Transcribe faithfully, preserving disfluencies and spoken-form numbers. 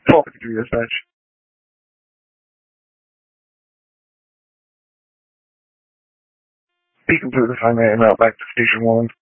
twelve fifty-three dispatch. Be completely fine, man. Route back to Station one.